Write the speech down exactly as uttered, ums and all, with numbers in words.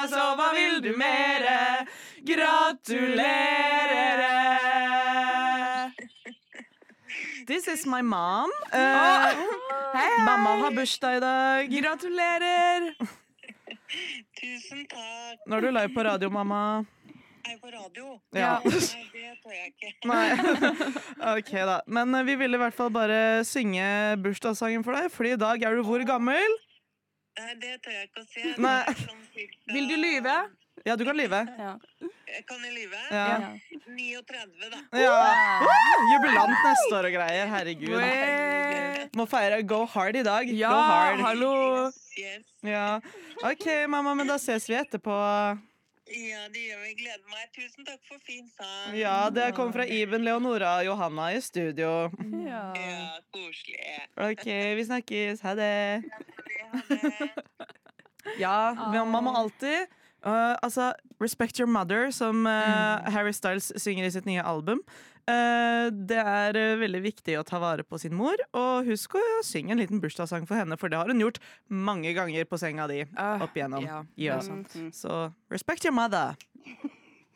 meg, så hva vil du mere? Gratulerer! This is my mom. Uh, hei, hei. Mamma har bursdag i dag. Gratulerer! Tusen takk. Nå er du live på radio, mamma. Er jeg på radio? Ja. Nei, det tør jeg ikke. Nei. Ok da. Men vi ville i hvert fall bare synge bursdagssangen for deg, fordi i dag er du hvor gammel? Nei, det tør jeg ikke å si. Nei. Det er sånn cirka- Vil du lyve? Ja, du kan lyve. Ja. Kan jeg lyve? Ja. niogtredve, da. Ja. Woo! Jubilant neste år og greier, herregud. Wey. Må feire go hard i dag. Ja, Go hard. hallo. Yes. Ja. Ok, mamma, men da ses vi etterpå. Ja, det gjør vi. Gleder meg. Tusen takk for fin sang. Ja, det kommer fra Iben, Leonora og Johanna i studio. Ja. Ja, koselig. Ok, vi snakkes. Ha det. Ha det. Ja, men man må alltid uh, altså, respect your mother, som uh, Harry Styles synger i sitt nye album. Uh, det er uh, veldig viktig å ta vare på sin mor, og husk å synge en liten bursdagssang for henne, for det har hun gjort mange ganger på senga di Ah, opp igjennom. ja, Ja. det er sant. Så respect your mother.